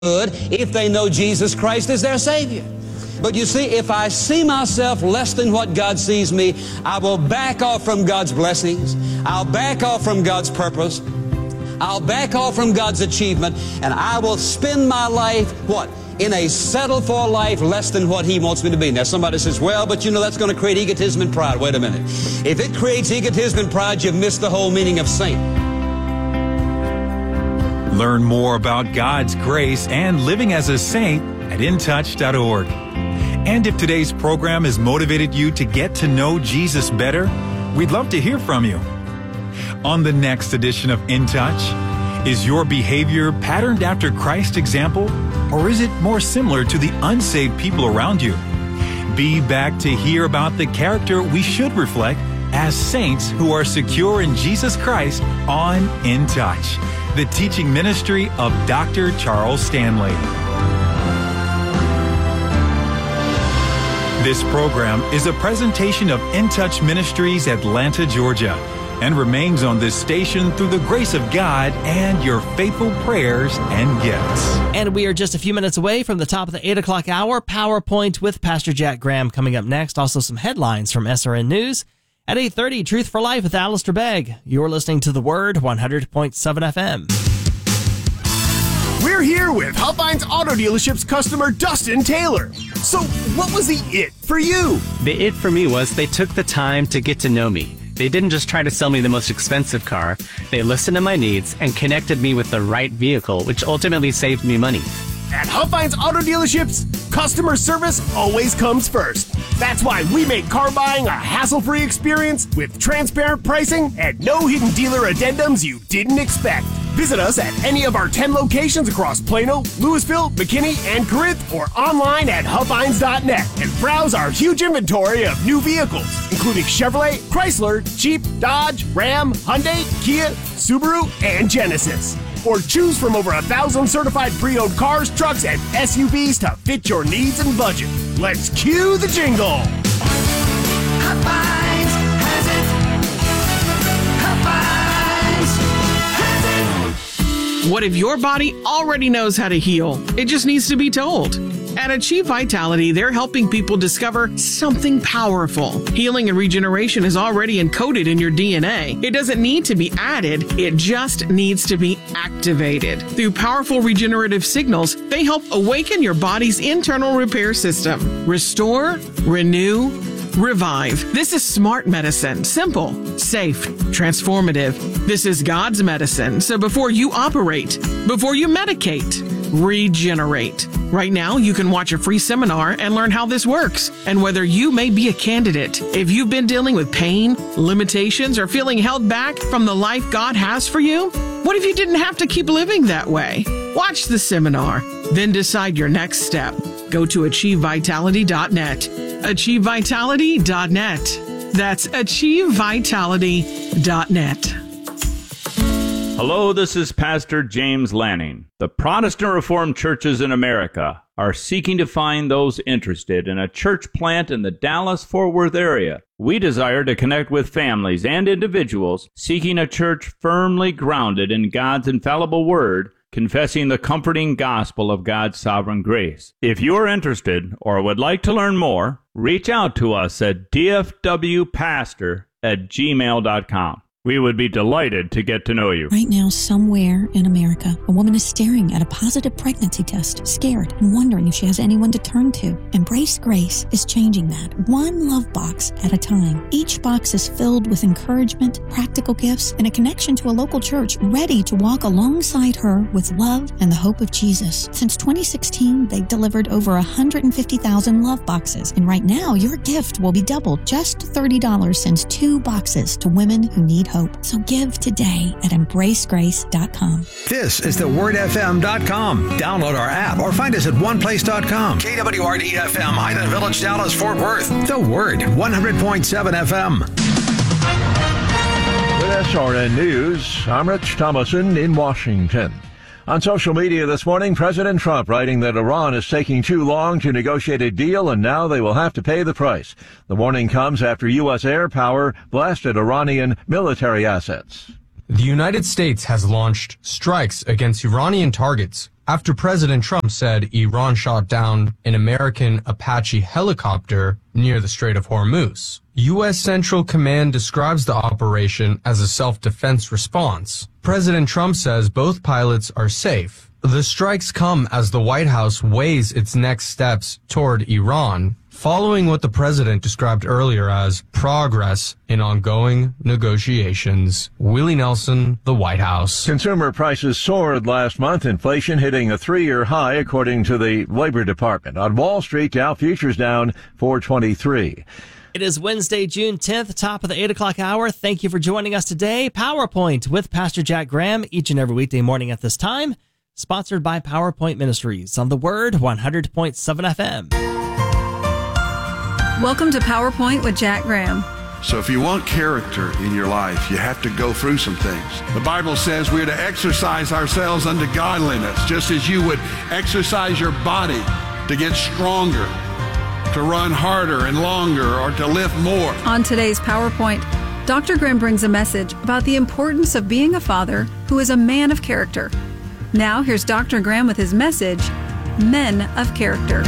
if they know Jesus Christ as their Savior. But you see, if I see myself less than what God sees me, I will back off from God's blessings. I'll back off from God's purpose. I'll back off from God's achievement, and I will spend my life, what? In a settled for life less than what He wants me to be. Now somebody says, well, but you know that's going to create egotism and pride. Wait a minute. If it creates egotism and pride, you've missed the whole meaning of saint. Learn more about God's grace and living as a saint at intouch.org. And if today's program has motivated you to get to know Jesus better, we'd love to hear from you. On the next edition of In Touch, is your behavior patterned after Christ's example, or is it more similar to the unsaved people around you? Be back to hear about the character we should reflect as saints who are secure in Jesus Christ on In Touch, the teaching ministry of Dr. Charles Stanley. This program is a presentation of In Touch Ministries, Atlanta, Georgia, and remains on this station through the grace of God and your faithful prayers and gifts. And we are just a few minutes away from the top of the 8 o'clock hour. PowerPoint with Pastor Jack Graham coming up next. Also some headlines from SRN News. At 8:30, Truth for Life with Alistair Begg. You're listening to The Word, 100.7 FM. We're here with Huffines Auto Dealership's customer, Dustin Taylor. So, what was the it for you? The it for me was they took the time to get to know me. They didn't just try to sell me the most expensive car. They listened to my needs and connected me with the right vehicle, which ultimately saved me money. At Huffines Auto Dealerships, customer service always comes first. That's why we make car buying a hassle-free experience with transparent pricing and no hidden dealer addendums you didn't expect. Visit us at any of our 10 locations across Plano, Louisville, McKinney, and Corinth, or online at Huffines.net and browse our huge inventory of new vehicles, including Chevrolet, Chrysler, Jeep, Dodge, Ram, Hyundai, Kia, Subaru, and Genesis. Or choose from over 1,000 certified pre-owned cars, trucks, and SUVs to fit your needs and budget. Let's cue the jingle. Huffines has it. Huffines has it. What if your body already knows how to heal? It just needs to be told. At Achieve Vitality, they're helping people discover something powerful. Healing and regeneration is already encoded in your DNA. It doesn't need to be added, it just needs to be activated. Through powerful regenerative signals, they help awaken your body's internal repair system. Restore, renew, revive. This is smart medicine. Simple, safe, transformative. This is God's medicine. So before you operate, before you medicate, regenerate. Right now, you can watch a free seminar and learn how this works and whether you may be a candidate. If you've been dealing with pain, limitations, or feeling held back from the life God has for you, what if you didn't have to keep living that way? Watch the seminar, then decide your next step. Go to AchieveVitality.net. AchieveVitality.net. That's AchieveVitality.net. Hello, this is Pastor James Lanning. The Protestant Reformed churches in America are seeking to find those interested in a church plant in the Dallas-Fort Worth area. We desire to connect with families and individuals seeking a church firmly grounded in God's infallible word, confessing the comforting gospel of God's sovereign grace. If you are interested or would like to learn more, reach out to us at dfwpastor@gmail.com. We would be delighted to get to know you. Right now, somewhere in America, a woman is staring at a positive pregnancy test, scared and wondering if she has anyone to turn to. Embrace Grace is changing that, one love box at a time. Each box is filled with encouragement, practical gifts, and a connection to a local church ready to walk alongside her with love and the hope of Jesus. Since 2016, they've delivered over 150,000 love boxes. And right now, your gift will be doubled. Just $30 sends 2 boxes to women who need hope. So give today at embracegrace.com. This is thewordfm.com. Download our app or find us at oneplace.com. KWRD-FM, Highland Village, Dallas, Fort Worth. The Word, 100.7 FM. With SRN News, I'm Rich Thomason in Washington. On social media this morning, President Trump writing that Iran is taking too long to negotiate a deal and now they will have to pay the price. The warning comes after U.S. air power blasted Iranian military assets. The United States has launched strikes against Iranian targets after President Trump said Iran shot down an American Apache helicopter near the Strait of Hormuz. U.S. Central Command describes the operation as a self-defense response. President Trump says both pilots are safe. The strikes come as the White House weighs its next steps toward Iran, following what the president described earlier as progress in ongoing negotiations. Willie Nelson, the White House. Consumer prices soared last month, inflation hitting a 3-year high, according to the Labor Department. On Wall Street, Dow futures down 423. It is Wednesday, June 10th, top of the 8 o'clock hour. Thank you for joining us today. PowerPoint with Pastor Jack Graham each and every weekday morning at this time. Sponsored by PowerPoint Ministries on The Word 100.7 FM. Welcome to PowerPoint with Jack Graham. So if you want character in your life, you have to go through some things. The Bible says we're to exercise ourselves unto godliness, just as you would exercise your body to get stronger, to run harder and longer, or to lift more. On today's PowerPoint, Dr. Graham brings a message about the importance of being a father who is a man of character. Now, here's Dr. Graham with his message, Men of Character.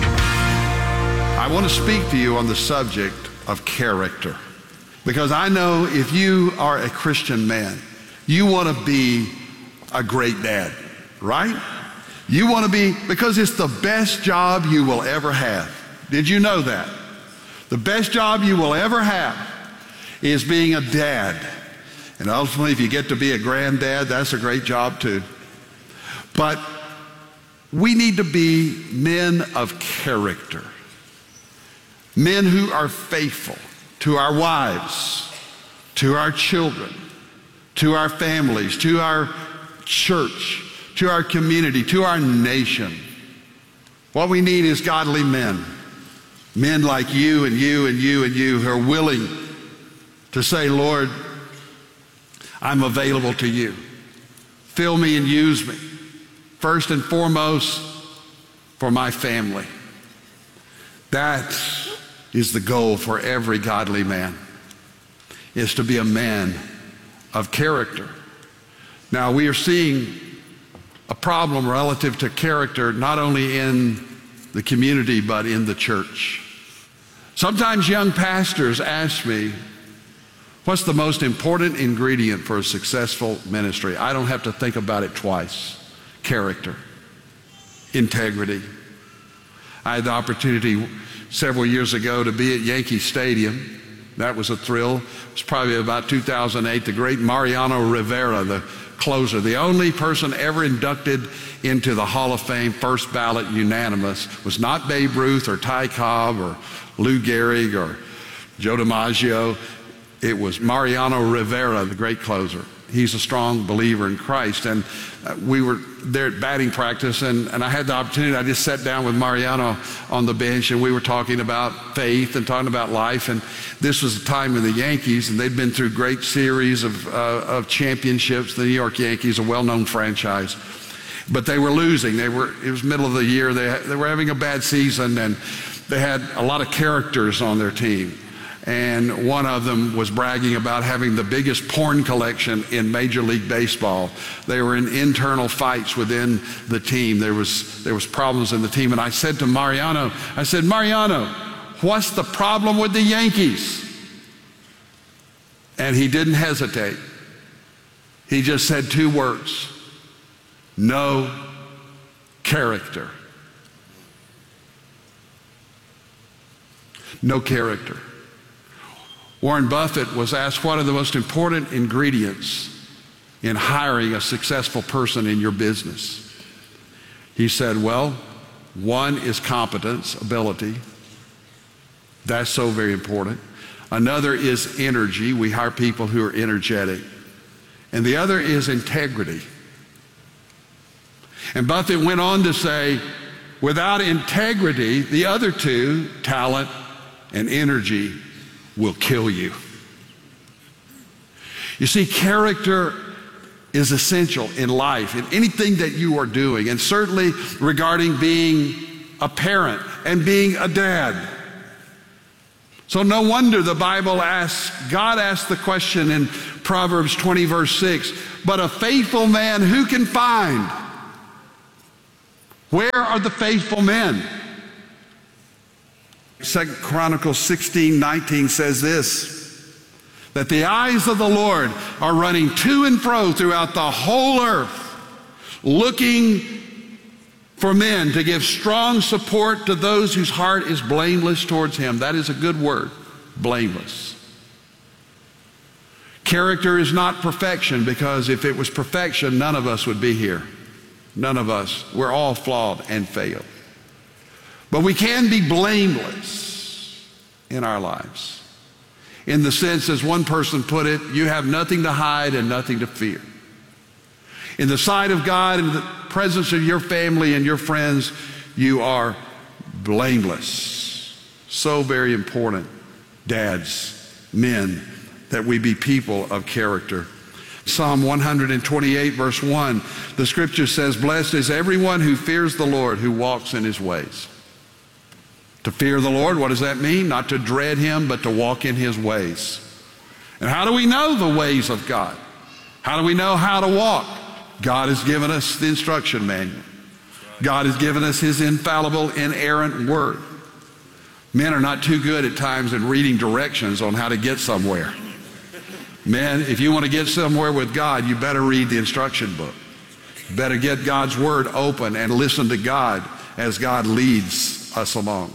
I want to speak to you on the subject of character, because I know if you are a Christian man, you want to be a great dad, right? You want to be, because it's the best job you will ever have. Did you know that? The best job you will ever have is being a dad. And ultimately, if you get to be a granddad, that's a great job too. But we need to be men of character. Men who are faithful to our wives, to our children, to our families, to our church, to our community, to our nation. What we need is godly men. Men like you and you and you and you who are willing to say, Lord, I'm available to you. Fill me and use me. First and foremost, for my family. That is the goal for every godly man, is to be a man of character. Now, we are seeing a problem relative to character not only in the community but in the church. Sometimes young pastors ask me, what's the most important ingredient for a successful ministry? I don't have to think about it twice. Character, integrity. I had the opportunity several years ago to be at Yankee Stadium. That was a thrill. It was probably about 2008. The great Mariano Rivera, the closer, the only person ever inducted into the Hall of Fame, first ballot unanimous, was not Babe Ruth or Ty Cobb or Lou Gehrig or Joe DiMaggio. It was Mariano Rivera, the great closer. He's a strong believer in Christ. And we were there at batting practice, and I had the opportunity. I just sat down with Mariano on the bench, and we were talking about faith and talking about life. And this was the time of the Yankees, and they'd been through great series of championships. The New York Yankees, a well-known franchise. But they were losing. It was middle of the year. They were having a bad season, and they had a lot of characters on their team. And one of them was bragging about having the biggest porn collection in Major League Baseball. They were in internal fights within the team. There was problems in the team. And I said to Mariano, Mariano, what's the problem with the Yankees? And he didn't hesitate. He just said two words: no character. No character. Warren Buffett was asked, what are the most important ingredients in hiring a successful person in your business? He said, well, one is competence, ability. That's so very important. Another is energy. We hire people who are energetic. And the other is integrity. And Buffett went on to say, without integrity, the other two, talent and energy, will kill you. You see, character is essential in life, in anything that you are doing, and certainly regarding being a parent and being a dad. So no wonder the Bible asks, God asked the question in Proverbs 20 verse 6, but a faithful man who can find? Where are the faithful men? 2 Chronicles 16:19 says this, that the eyes of the Lord are running to and fro throughout the whole earth, looking for men to give strong support to those whose heart is blameless towards him. That is a good word, blameless. Character is not perfection, because if it was perfection, none of us would be here. None of us. We're all flawed and fail. But we can be blameless in our lives. In the sense, as one person put it, you have nothing to hide and nothing to fear. In the sight of God, in the presence of your family and your friends, you are blameless. So very important, dads, men, that we be people of character. Psalm 128, verse 1, the scripture says, blessed is everyone who fears the Lord, who walks in his ways. To fear the Lord, what does that mean? Not to dread him, but to walk in his ways. And how do we know the ways of God? How do we know how to walk? God has given us the instruction manual. God has given us his infallible, inerrant word. Men are not too good at times in reading directions on how to get somewhere. Men, if you want to get somewhere with God, you better read the instruction book. You better get God's word open and listen to God as God leads us along.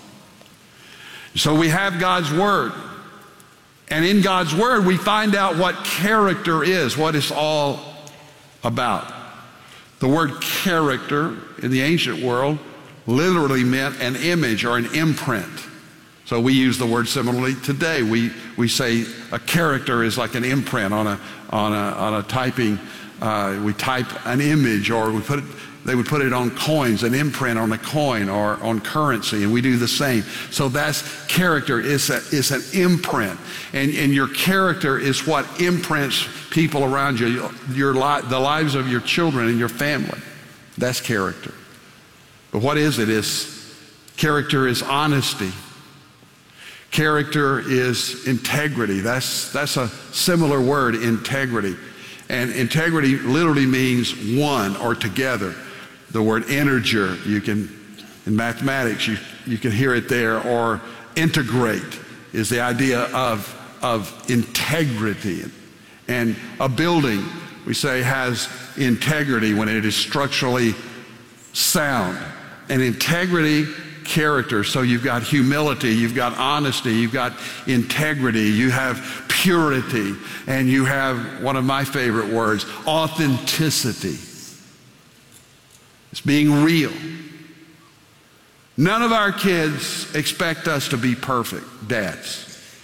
So we have God's word. And in God's word, we find out what character is, what it's all about. The word character in the ancient world literally meant an image or an imprint. So we use the word similarly today. We say a character is like an imprint on a typing. We type an image, or they would put it on coins, an imprint on a coin or on currency, and we do the same. So that's character is an imprint, and your character is what imprints people around you, the lives of your children and your family. That's character. But what is it? Character is honesty. Character is integrity. That's a similar word, integrity. And integrity literally means one or together. The word integer, in mathematics, you can hear it there, or integrate is the idea of integrity. And a building, we say, has integrity when it is structurally sound. And integrity, character. So you've got humility, you've got honesty, you've got integrity, you have purity, and you have one of my favorite words, authenticity. It's being real. None of our kids expect us to be perfect, dads.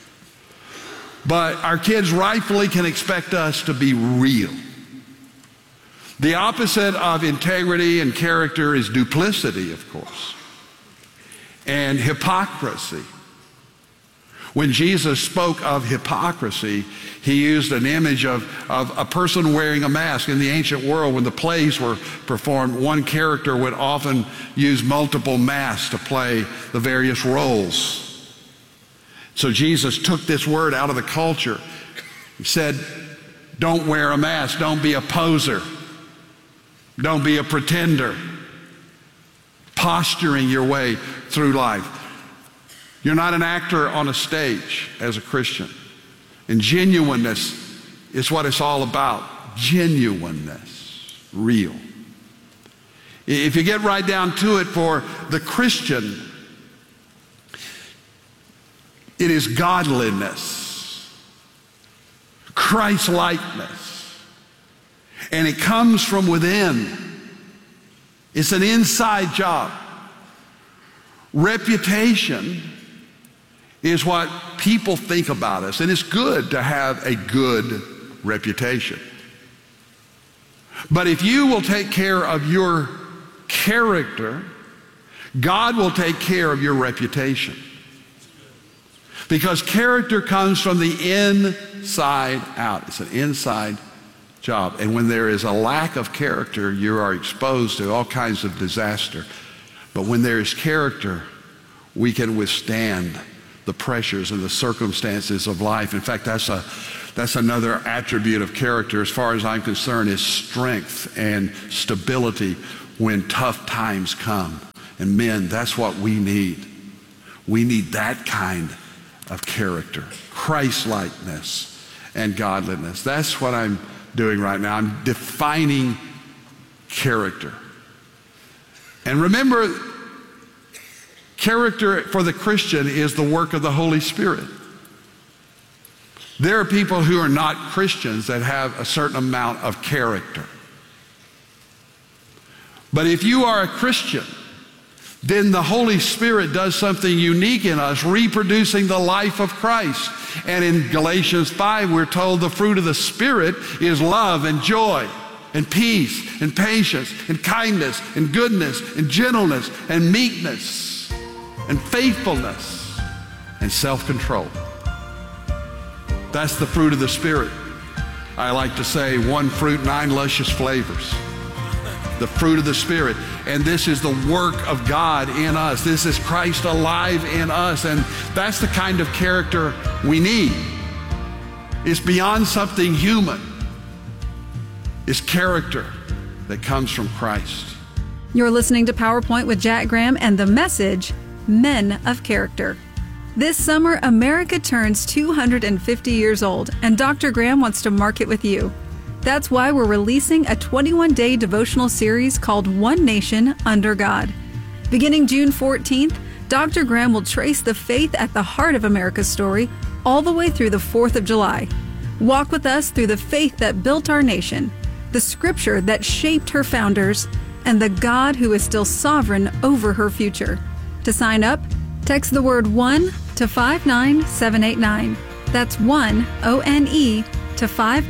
But our kids rightfully can expect us to be real. The opposite of integrity and character is duplicity, of course, and hypocrisy. When Jesus spoke of hypocrisy, he used an image of a person wearing a mask. In the ancient world, when the plays were performed, one character would often use multiple masks to play the various roles. So Jesus took this word out of the culture. He said, don't wear a mask, don't be a poser, don't be a pretender, posturing your way through life. You're not an actor on a stage as a Christian. And genuineness is what it's all about. Genuineness, real. If you get right down to it, for the Christian, it is godliness, Christ-likeness, and it comes from within. It's an inside job. Reputation is what people think about us, and it's good to have a good reputation. But if you will take care of your character, God will take care of your reputation. Because character comes from the inside out. It's an inside job. And when there is a lack of character, you are exposed to all kinds of disaster. But when there is character, we can withstand the pressures and the circumstances of life. In fact, that's another attribute of character, as far as I'm concerned, is strength and stability. when tough times come. And men, that's what we need. We need that kind of character, Christ-likeness and godliness. That's what I'm doing right now. I'm defining character. And remember, character for the Christian is the work of the Holy Spirit. There are people who are not Christians that have a certain amount of character. But if you are a Christian, then the Holy Spirit does something unique in us, reproducing the life of Christ. And in Galatians 5, we're told the fruit of the Spirit is love and joy and peace and patience and kindness and goodness and gentleness and meekness and faithfulness and self-control. That's the fruit of the Spirit. I like to say, one fruit, 9 luscious flavors. The fruit of the Spirit. And this is the work of God in us. This is Christ alive in us. And that's the kind of character we need. It's beyond something human. It's character that comes from Christ. You're listening to PowerPoint with Jack Graham and the message, Men of Character. This summer, America turns 250 years old, and Dr. Graham wants to mark it with you. That's why we're releasing a 21-day devotional series called One Nation Under God. Beginning June 14th, Dr. Graham will trace the faith at the heart of America's story all the way through the 4th of July. Walk with us through the faith that built our nation, the scripture that shaped her founders, and the God who is still sovereign over her future. To sign up, text the word ONE to 59789. That's ONE, O-N-E, to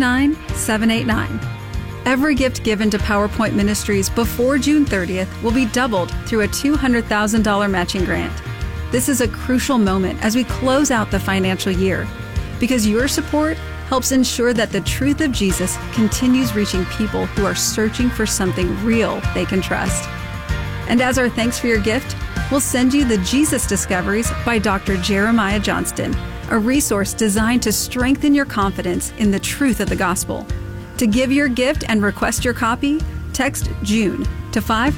59789. Every gift given to PowerPoint Ministries before June 30th will be doubled through a $200,000 matching grant. This is a crucial moment as we close out the financial year, because your support helps ensure that the truth of Jesus continues reaching people who are searching for something real they can trust. And as our thanks for your gift, we'll send you the Jesus Discoveries by Dr. Jeremiah Johnston, a resource designed to strengthen your confidence in the truth of the gospel. To give your gift and request your copy, text June to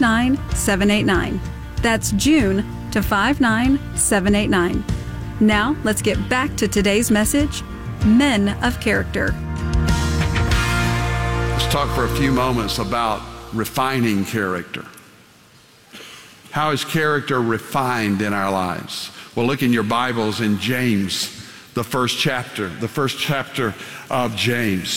59789. That's June to 59789. Now, let's get back to today's message, Men of Character. Let's talk for a few moments about refining character. How is character refined in our lives? Well, look in your Bibles in James, the first chapter of James.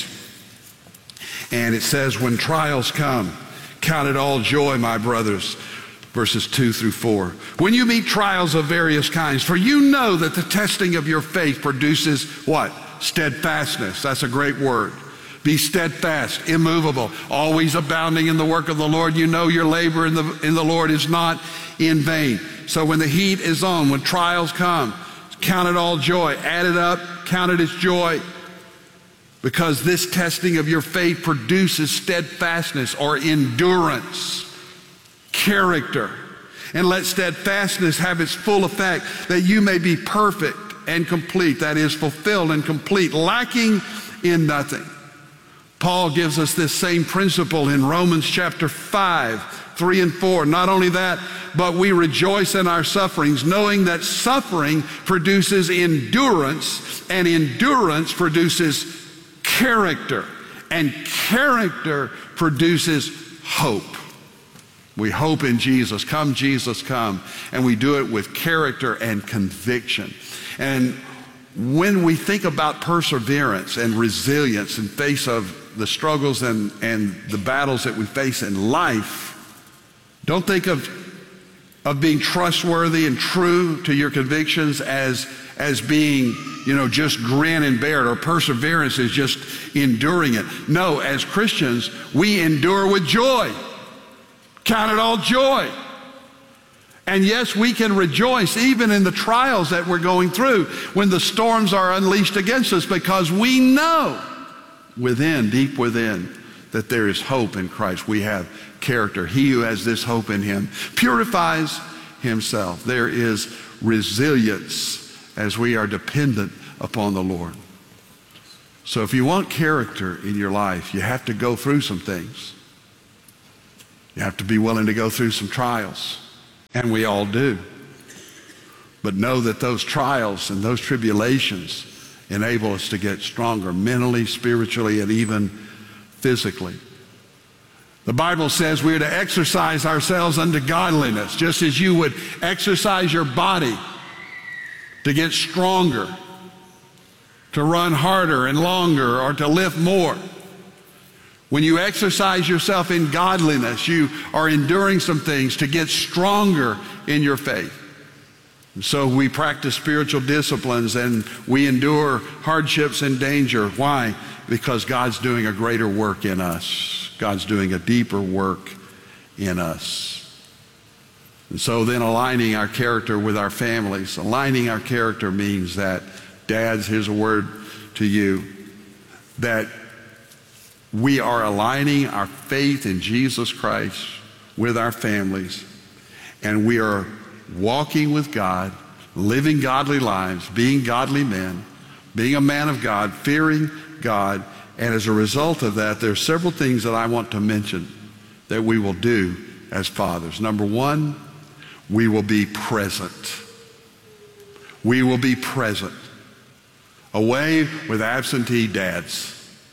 And it says, when trials come, count it all joy, my brothers. Verses 2 through 4. When you meet trials of various kinds, for you know that the testing of your faith produces what? Steadfastness. That's a great word. Be steadfast, immovable, always abounding in the work of the Lord. You know your labor in the Lord is not in vain. So when the heat is on, when trials come, count it all joy. Add it up, count it as joy. Because this testing of your faith produces steadfastness or endurance, character. And let steadfastness have its full effect, that you may be perfect and complete, that is, fulfilled and complete, lacking in nothing. Paul gives us this same principle in Romans chapter 5, 3 and 4. Not only that, but we rejoice in our sufferings, knowing that suffering produces endurance, and endurance produces character, and character produces hope. We hope in Jesus. Come, Jesus, come. And we do it with character and conviction. And when we think about perseverance and resilience in face of the struggles and the battles that we face in life, don't think of being trustworthy and true to your convictions as being, just grin and bear it, or perseverance is just enduring it. No, as Christians, we endure with joy. Count it all joy. And yes, we can rejoice even in the trials that we're going through when the storms are unleashed against us, because we know within, deep within, that there is hope in Christ. We have character. He who has this hope in him purifies himself. There is resilience as we are dependent upon the Lord. So if you want character in your life, you have to go through some things. You have to be willing to go through some trials, and we all do. But know that those trials and those tribulations enable us to get stronger mentally, spiritually, and even physically. The Bible says we are to exercise ourselves unto godliness, just as you would exercise your body to get stronger, to run harder and longer, or to lift more. When you exercise yourself in godliness, you are enduring some things to get stronger in your faith. And so we practice spiritual disciplines and we endure hardships and danger. Why? Because God's doing a greater work in us. God's doing a deeper work in us. And so then aligning our character with our families. Aligning our character means that, dads, here's a word to you, that we are aligning our faith in Jesus Christ with our families, and we are walking with God, living godly lives, being godly men, being a man of God, fearing God. And as a result of that, there are several things that I want to mention that we will do as fathers. Number one, we will be present. We will be present. Away with absentee dads.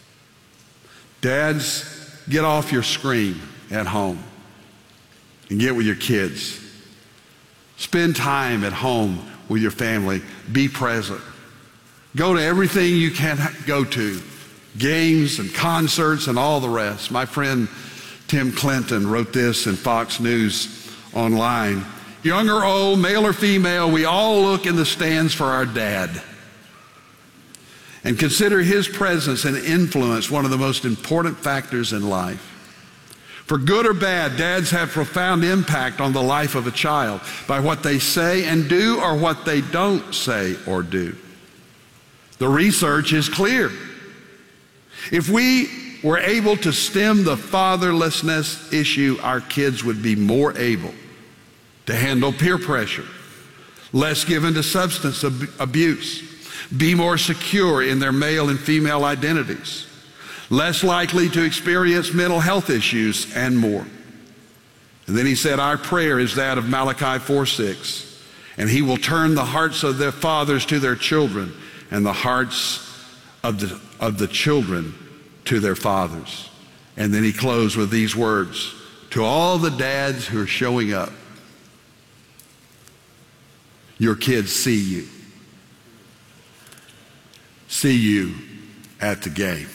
Dads, get off your screen at home and get with your kids. Spend time at home with your family. Be present. Go to everything you can go to. Games and concerts and all the rest. My friend Tim Clinton wrote this in Fox News online. Young or old, male or female, we all look in the stands for our dad and consider his presence and influence one of the most important factors in life. For good or bad, dads have profound impact on the life of a child by what they say and do or what they don't say or do. The research is clear. If we were able to stem the fatherlessness issue, our kids would be more able to handle peer pressure, less given to substance abuse, be more secure in their male and female identities, less likely to experience mental health issues, and more. And then he said, our prayer is that of Malachi 4:6, and he will turn the hearts of their fathers to their children and the hearts of the children to their fathers. And then he closed with these words, to all the dads who are showing up, your kids see you. See you at the game.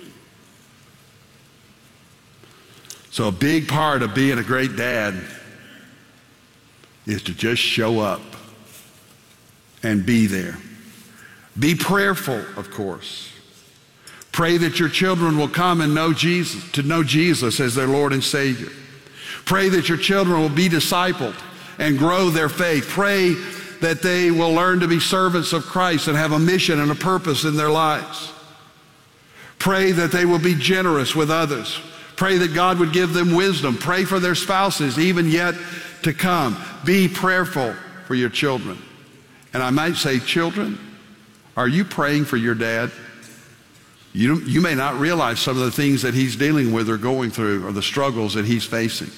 So a big part of being a great dad is to just show up and be there. Be prayerful, of course. Pray that your children will come and know Jesus as their Lord and Savior. Pray that your children will be discipled and grow their faith. Pray that they will learn to be servants of Christ and have a mission and a purpose in their lives. Pray that they will be generous with others. Pray that God would give them wisdom. Pray for their spouses, even yet to come. Be prayerful for your children. And I might say, children, are you praying for your dad? You may not realize some of the things that he's dealing with or going through or the struggles that he's facing.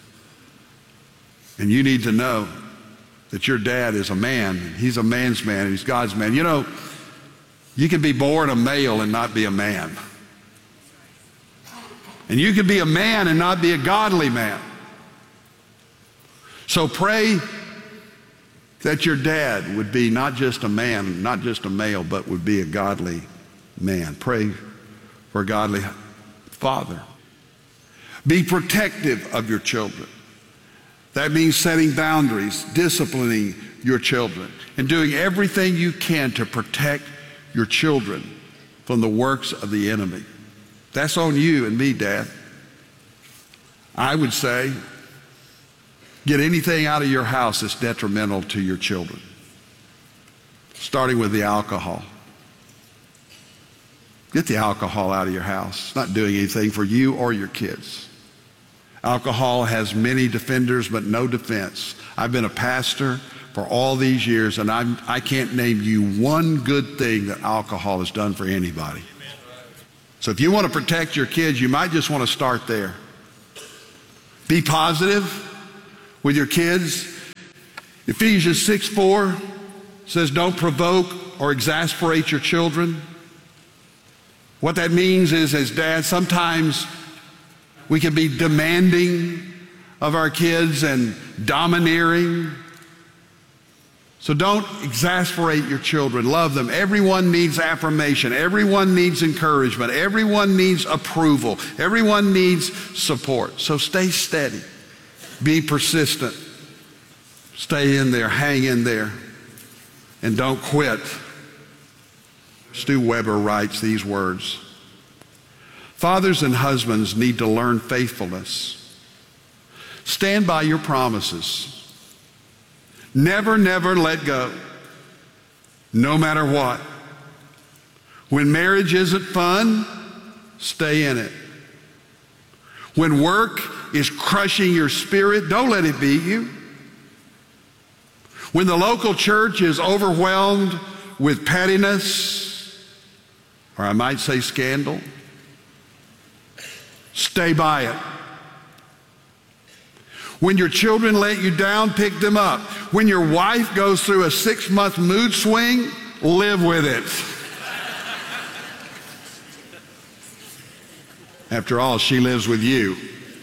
And you need to know that your dad is a man. He's a man's man. He's God's man. You know, you can be born a male and not be a man. And you can be a man and not be a godly man. So pray that your dad would be not just a man, not just a male, but would be a godly man. Pray for a godly father. Be protective of your children. That means setting boundaries, disciplining your children, and doing everything you can to protect your children from the works of the enemy. That's on you and me, Dad. I would say, get anything out of your house that's detrimental to your children, starting with the alcohol. Get the alcohol out of your house. It's not doing anything for you or your kids. Alcohol has many defenders, but no defense. I've been a pastor for all these years, and I can't name you one good thing that alcohol has done for anybody. So if you want to protect your kids, you might just want to start there. Be positive with your kids. Ephesians 6:4 says, don't provoke or exasperate your children. What that means is, as dads, sometimes we can be demanding of our kids and domineering. So don't exasperate your children. Love them. Everyone needs affirmation. Everyone needs encouragement. Everyone needs approval. Everyone needs support. So stay steady. Be persistent. Stay in there. Hang in there. And don't quit. Stu Weber writes these words. Fathers and husbands need to learn faithfulness. Stand by your promises. Never, never let go, no matter what. When marriage isn't fun, stay in it. When work is crushing your spirit, don't let it beat you. When the local church is overwhelmed with pettiness, or I might say scandal, stay by it. When your children let you down, pick them up. When your wife goes through a 6-month mood swing, live with it. After all, she lives with you.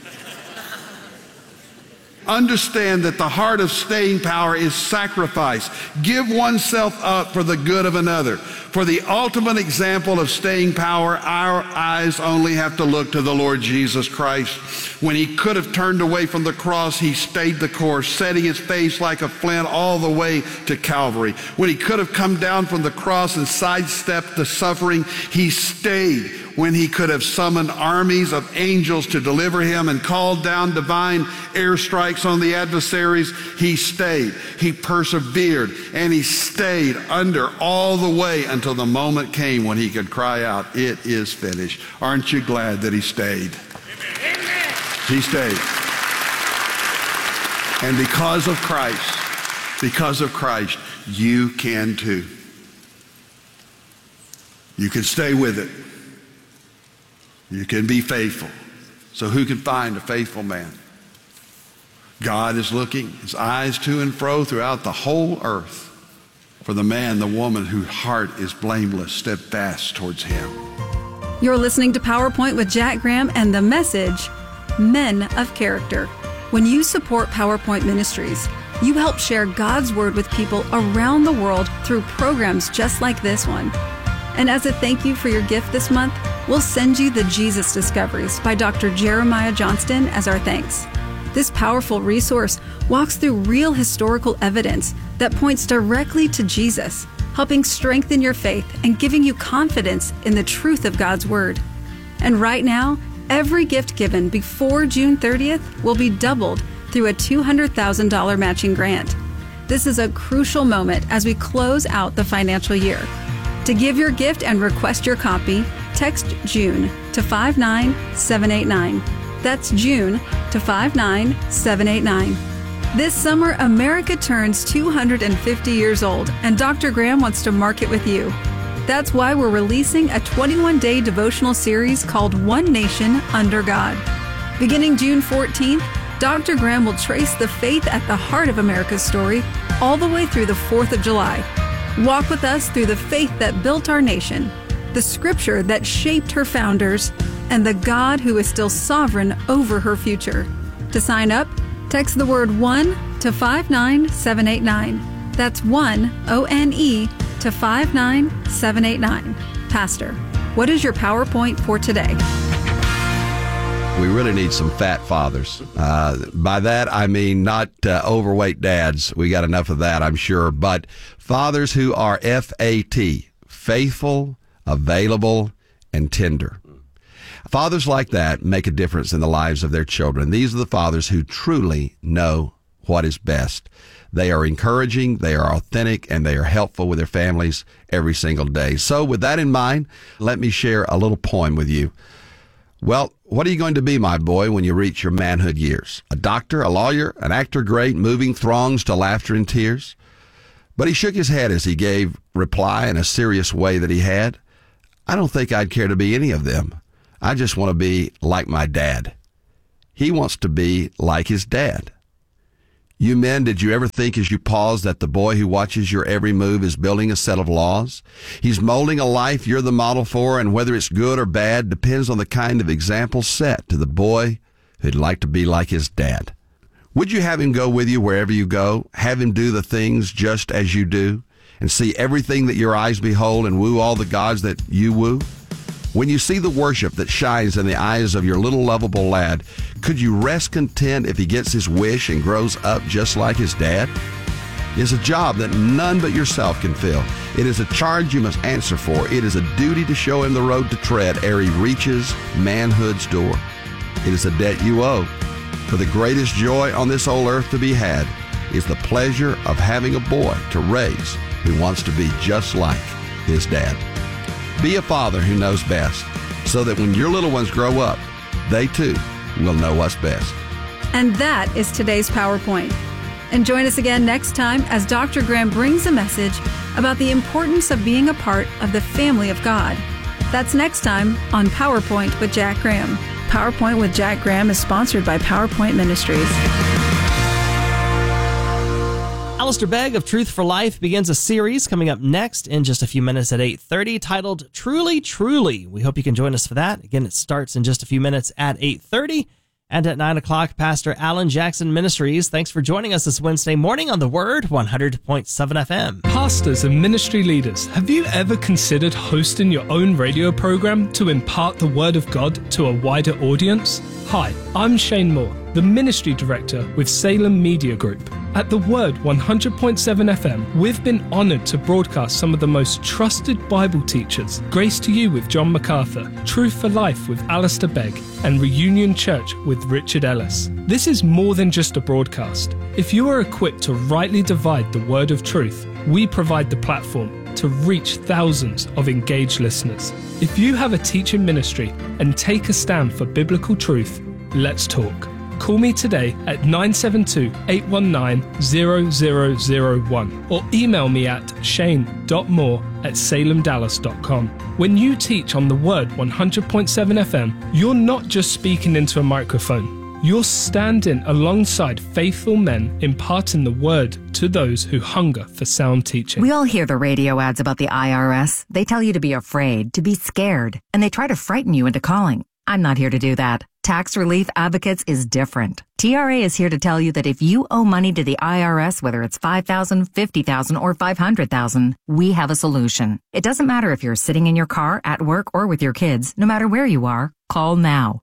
Understand that the heart of staying power is sacrifice. Give oneself up for the good of another. For the ultimate example of staying power, our eyes only have to look to the Lord Jesus Christ. When he could have turned away from the cross, he stayed the course, setting his face like a flint all the way to Calvary. When he could have come down from the cross and sidestepped the suffering, he stayed. When he could have summoned armies of angels to deliver him and called down divine airstrikes on the adversaries, he stayed. He persevered, and he stayed under all the way until the moment came when he could cry out, "It is finished." Aren't you glad that he stayed? Amen. He stayed. And because of Christ, you can too. You can stay with it. You can be faithful. So who can find a faithful man? God is looking, his eyes to and fro throughout the whole earth for the man, the woman whose heart is blameless, steadfast towards him. You're listening to PowerPoint with Jack Graham and the message, Men of Character. When you support PowerPoint Ministries, you help share God's Word with people around the world through programs just like this one. And as a thank you for your gift this month, we'll send you the Jesus Discoveries by Dr. Jeremiah Johnston as our thanks. This powerful resource walks through real historical evidence that points directly to Jesus, helping strengthen your faith and giving you confidence in the truth of God's Word. And right now, every gift given before June 30th will be doubled through a $200,000 matching grant. This is a crucial moment as we close out the financial year. To give your gift and request your copy, text June to 59789. That's June to 59789. This summer, America turns 250 years old, and Dr. Graham wants to mark it with you. That's why we're releasing a 21-day devotional series called One Nation Under God. Beginning June 14th, Dr. Graham will trace the faith at the heart of America's story all the way through the 4th of July. Walk with us through the faith that built our nation, the scripture that shaped her founders, and the God who is still sovereign over her future. To sign up, text the word ONE to 59789. That's ONE, O-N-E, to 59789. Pastor, what is your PowerPoint for today? We really need some fat fathers. By that, I mean not overweight dads. We got enough of that, I'm sure. But fathers who are F-A-T, faithful, available, and tender. Fathers like that make a difference in the lives of their children. These are the fathers who truly know what is best. They are encouraging, they are authentic, and they are helpful with their families every single day. So with that in mind, let me share a little poem with you. Well, what are you going to be, my boy, when you reach your manhood years? A doctor, a lawyer, an actor great, moving throngs to laughter and tears? But he shook his head as he gave reply in a serious way that he had. I don't think I'd care to be any of them. I just want to be like my dad. he wants to be like his dad. You men, did you ever think as you pause that the boy who watches your every move is building a set of laws? He's molding a life you're the model for, and whether it's good or bad depends on the kind of example set to the boy who'd like to be like his dad. Would you have him go with you wherever you go, have him do the things just as you do, and see everything that your eyes behold and woo all the gods that you woo? When you see the worship that shines in the eyes of your little lovable lad, could you rest content if he gets his wish and grows up just like his dad? It's a job that none but yourself can fill. It is a charge you must answer for. It is a duty to show him the road to tread ere he reaches manhood's door. It is a debt you owe. For the greatest joy on this old earth to be had is the pleasure of having a boy to raise who wants to be just like his dad. Be a father who knows best, so that when your little ones grow up, they too will know what's best. And that is today's PowerPoint. And join us again next time as Dr. Graham brings a message about the importance of being a part of the family of God. That's next time on PowerPoint with Jack Graham. PowerPoint with Jack Graham is sponsored by PowerPoint Ministries. Alistair Begg of Truth for Life begins a series coming up next in just a few minutes at 8:30 titled Truly, Truly. We hope you can join us for that. Again, it starts in just a few minutes at 8:30. And at 9 o'clock, Pastor Alan Jackson Ministries. Thanks for joining us this Wednesday morning on The Word, 100.7 FM. Pastors and ministry leaders, have you ever considered hosting your own radio program to impart the Word of God to a wider audience? Hi, I'm Shane Moore, the Ministry Director with Salem Media Group. At The Word 100.7 FM, we've been honored to broadcast some of the most trusted Bible teachers. Grace to You with John MacArthur, Truth for Life with Alistair Begg, and Reunion Church with Richard Ellis. This is more than just a broadcast. If you are equipped to rightly divide the word of truth, we provide the platform to reach thousands of engaged listeners. If you have a teaching ministry and take a stand for biblical truth, let's talk. Call me today at 972-819-0001 or email me at shane.moore@salemdallas.com. When you teach on The Word 100.7 FM, you're not just speaking into a microphone. You're standing alongside faithful men imparting the Word to those who hunger for sound teaching. We all hear the radio ads about the IRS. They tell you to be afraid, to be scared, and they try to frighten you into calling. I'm not here to do that. Tax Relief Advocates is different. TRA is here to tell you that if you owe money to the IRS, whether it's $5,000, $50,000, or $500,000, we have a solution. It doesn't matter if you're sitting in your car, at work, or with your kids. No matter where you are, call now.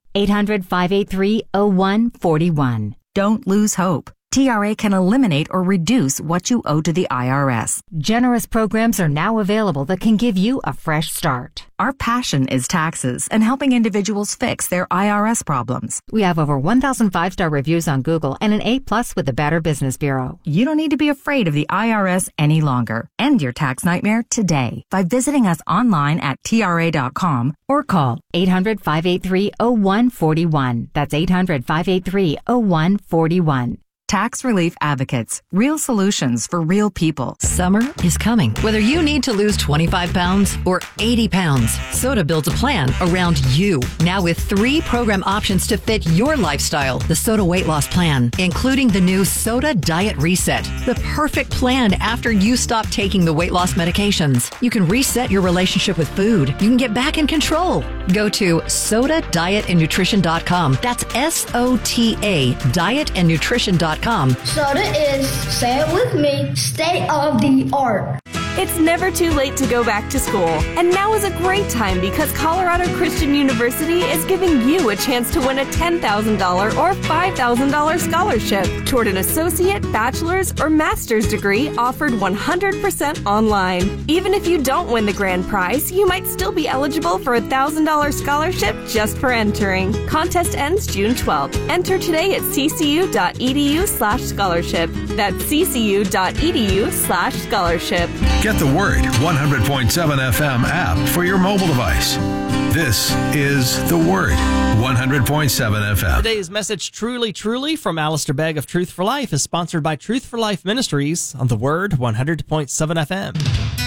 800-583-0141. Don't lose hope. TRA can eliminate or reduce what you owe to the IRS. Generous programs are now available that can give you a fresh start. Our passion is taxes and helping individuals fix their IRS problems. We have over 1,000 5-star reviews on Google and an A+ with the Better Business Bureau. You don't need to be afraid of the IRS any longer. End your tax nightmare today by visiting us online at TRA.com or call 800-583-0141. That's 800-583-0141. Tax Relief Advocates. Real solutions for real people. Summer is coming. Whether you need to lose 25 pounds or 80 pounds, Soda builds a plan around you. Now with 3 program options to fit your lifestyle. The Soda Weight Loss Plan, including the new Soda Diet Reset. The perfect plan after you stop taking the weight loss medications. You can reset your relationship with food. You can get back in control. Go to SodaDietAndNutrition.com. That's SOTA, dietandnutrition.com. Soda is, say it with me, state of the art. It's never too late to go back to school. And now is a great time because Colorado Christian University is giving you a chance to win a $10,000 or $5,000 scholarship toward an associate, bachelor's, or master's degree offered 100% online. Even if you don't win the grand prize, you might still be eligible for a $1,000 scholarship just for entering. Contest ends June 12th. Enter today at ccu.edu/scholarship. That's ccu.edu/scholarship. Get the Word 100.7 FM app for your mobile device. This is The Word 100.7 FM. Today's message, Truly, Truly, from Alistair Begg of Truth for Life, is sponsored by Truth for Life Ministries on The Word 100.7 FM.